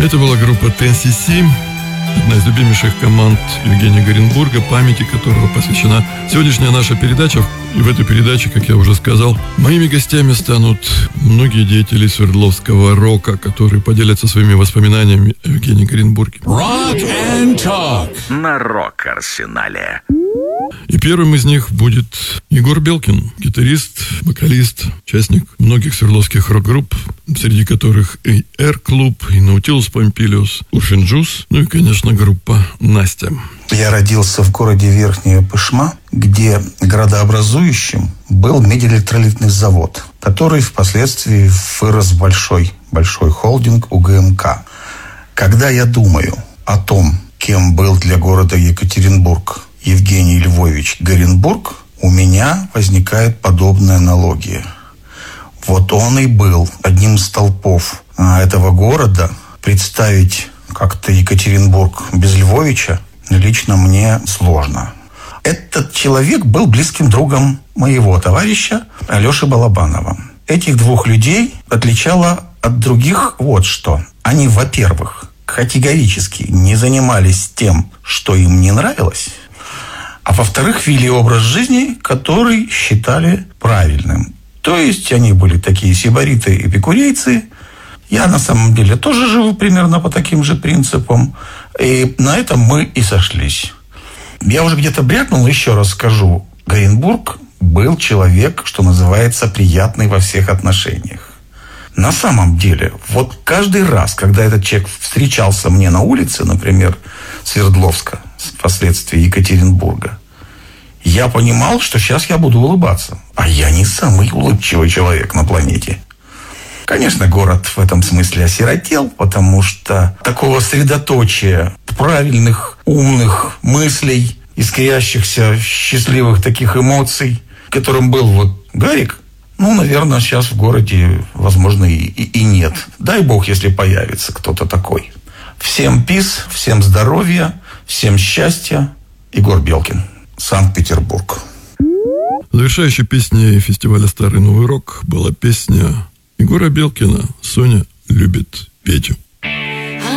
Это была группа TNCC, одна из любимейших команд Евгения Горенбурга, памяти которого посвящена сегодняшняя наша передача. И в этой передаче, как я уже сказал, моими гостями станут многие деятели свердловского рока, которые поделятся своими воспоминаниями о Евгении Горенбурге. Rock and Talk на Рок-Арсенале. И первым из них будет Егор Белкин, гитарист, вокалист, участник многих свердловских рок-групп, среди которых и «Р-клуб», и «Наутилус Помпилиус», «Урфин Джюс», ну и, конечно, группа «Настя». Я родился в городе Верхняя Пышма, где градообразующим был медиэлектролитный завод, который впоследствии вырос в большой холдинг УГМК. Когда я думаю о том, кем был для города Екатеринбург Евгений Львович Горенбург, у меня возникает подобная аналогия. Вот он и был одним из столпов этого города. Представить как-то Екатеринбург без Львовича лично мне сложно. Этот человек был близким другом моего товарища Алеши Балабанова. Этих двух людей отличало от других вот что. Они, во-первых, категорически не занимались тем, что им не нравилось, а во-вторых, вели образ жизни, который считали правильным. То есть они были такие сибариты, эпикурейцы. Я на самом деле тоже живу примерно по таким же принципам. И на этом мы и сошлись. Я уже где-то брякнул, еще раз скажу. Горенбург был человек, что называется, приятный во всех отношениях. На самом деле, вот каждый раз, когда этот человек встречался мне на улице, например, Свердловска, впоследствии Екатеринбурга, я понимал, что сейчас я буду улыбаться. А я не самый улыбчивый человек на планете. Конечно, город в этом смысле осиротел, потому что такого средоточия правильных, умных мыслей, искрящихся, счастливых таких эмоций, которым был вот Гарик, наверное, сейчас в городе, возможно, и нет. Дай бог, если появится кто-то такой. Всем пис, всем здоровья, всем счастья. Егор Белкин, Санкт-Петербург. Завершающей песней фестиваля «Старый новый рок» была песня Егора Белкина «Соня любит Петю».